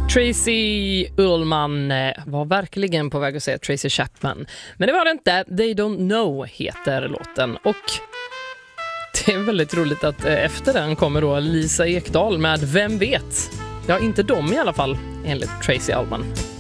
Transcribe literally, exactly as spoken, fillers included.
Tracy Ullman var verkligen på väg att säga Tracy Chapman. Men det var det inte. They Don't Know heter låten. Och det är väldigt roligt att efter den kommer då Lisa Ekdahl med Vem vet? Ja, inte de i alla fall, enligt Tracy Ullman.